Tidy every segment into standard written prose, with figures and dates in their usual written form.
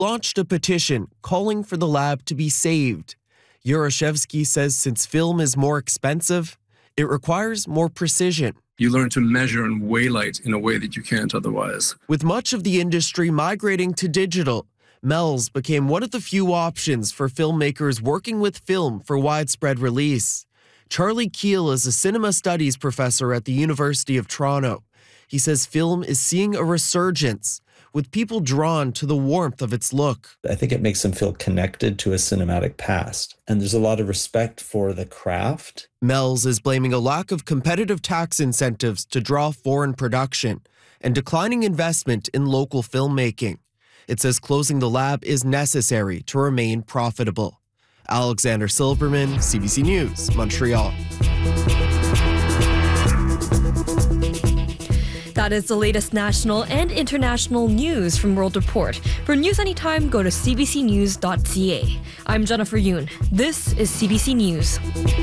launched a petition calling for the lab to be saved. Yuroshevsky says since film is more expensive, it requires more precision. You learn to measure and weigh light in a way that you can't otherwise. With much of the industry migrating to digital, MELS became one of the few options for filmmakers working with film for widespread release. Charlie Keel is a cinema studies professor at the University of Toronto. He says film is seeing a resurgence, with people drawn to the warmth of its look. I think it makes them feel connected to a cinematic past. And there's a lot of respect for the craft. MELS is blaming a lack of competitive tax incentives to draw foreign production and declining investment in local filmmaking. It says closing the lab is necessary to remain profitable. Alexander Silverman, CBC News, Montreal. That is the latest national and international news from World Report. For news anytime, go to cbcnews.ca. I'm Jennifer Yoon. This is CBC News.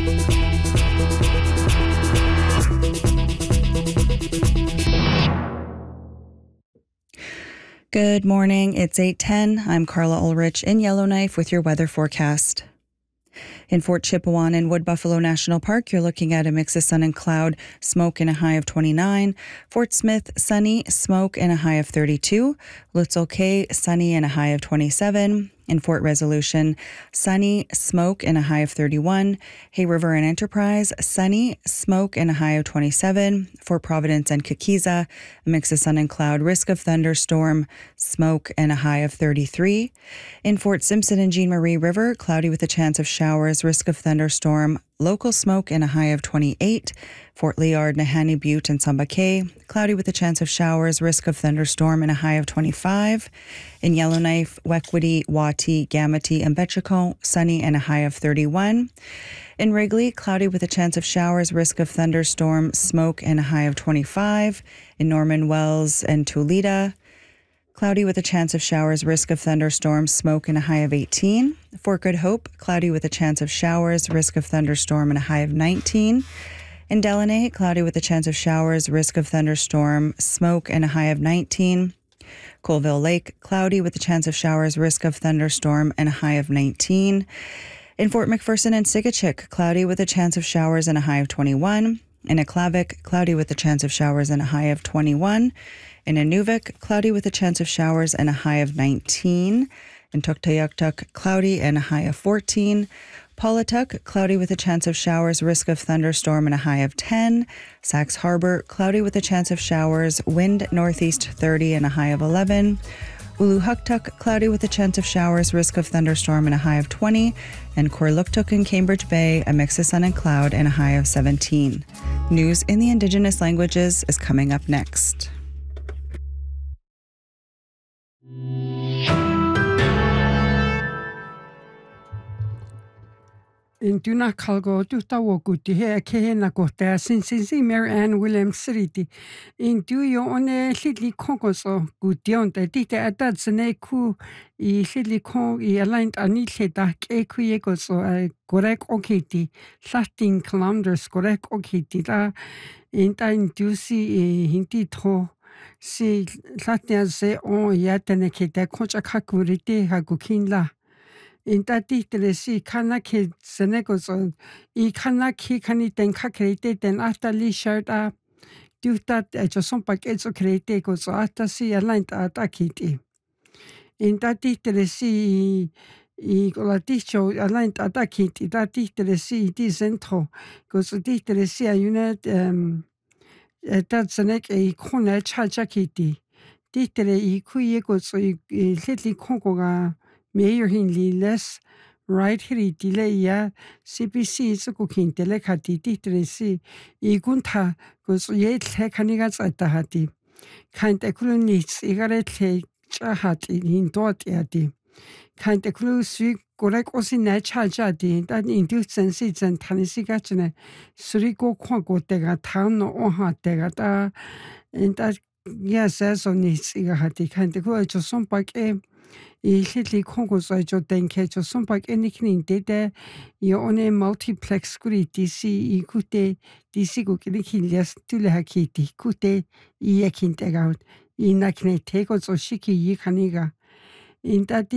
Good morning. It's 8:10. I'm Carla Ulrich in Yellowknife with your weather forecast. In Fort Chipewyan and Wood Buffalo National Park, you're looking at a mix of sun and cloud, smoke and a high of 29. Fort Smith, sunny, smoke and a high of 32. Lutzel Cay, sunny and a high of 27. In Fort Resolution, sunny, smoke and a high of 31. Hay River and Enterprise, sunny, smoke and a high of 27. Fort Providence and Kikiza, a mix of sun and cloud, risk of thunderstorm, smoke and a high of 33. In Fort Simpson and Jean Marie River, cloudy with a chance of showers, risk of thunderstorm, local smoke and a high of 28. Fort Liard, Nahanni Butte and Samba Cay, cloudy with a chance of showers, risk of thunderstorm and a high of 25. In Yellowknife, Wequity, Wati, Gamity and Betchicon, sunny and a high of 31. In Wrigley, cloudy with a chance of showers, risk of thunderstorm, smoke and a high of 25. In Norman Wells and Tulita, cloudy with a chance of showers, risk of thunderstorms, smoke and a high of 18. Fort Good Hope, cloudy with a chance of showers, risk of thunderstorm and a high of 19. In Delaney, cloudy with a chance of showers, risk of thunderstorm, smoke and a high of 19. Colville Lake, cloudy with a chance of showers, risk of thunderstorm and a high of 19. In Fort McPherson and Sigachik, cloudy with a chance of showers and a high of 21. In Aklavik, cloudy with a chance of showers and a high of 21. In Inuvik, cloudy with a chance of showers and a high of 19. In Tuktoyaktuk, cloudy and a high of 14. Paulatuk, cloudy with a chance of showers, risk of thunderstorm and a high of 10. Sax Harbor, cloudy with a chance of showers, wind northeast 30 and a high of 11. Uluhuktuk, cloudy with a chance of showers, risk of thunderstorm and a high of 20. And Korluktuk in Cambridge Bay, a mix of sun and cloud and a high of 17. News in the Indigenous languages is coming up next. In Duna Kalgo, Dutawoguti, here, Kehena Gota, since Mary Ann Williams City. In Duyo on a Sidley Congoso, good dion, the Dita at that's an eku, I Sidley Kong, I aligned Anithe Dak Equiegos, a Gorek Okiti, 13 kilometers, Gorek Okiti, da in time Dusi, Hintito. Si Latia se on Yataneke, the Kochakakurite, Hagukinla. In that detail, see Kanaki Senegos, E Kanaki Kaniten Kakate, then after Lee shirt up, do that at your son packets of create goes after see a line at Akiti. In that detail, see E Golaticho, a line at Akiti, that detail, see Dizento, goes to detail, see a unit, that's an egg a corner charjakiti. Detail E Kuye goes so little Congo. Mayor Hinley less right here delay ya CPC is cooking delecati titresi igunta goes yet hanigas at the hati. Kind a clue needs igarete chahati in dot yati. Kind a clue sweet correct was in a charjati that induced senses and Tennessee Suriko Quago tega town or hot tegata and that yes as on needs igahati kind of go to some pack I little Congo's I jo then catch or some pack anything did you on a multiplex screen DC ikute DC go kilikin yes to the hakiti kute yakin teg out in a can take or shiki yikaniga in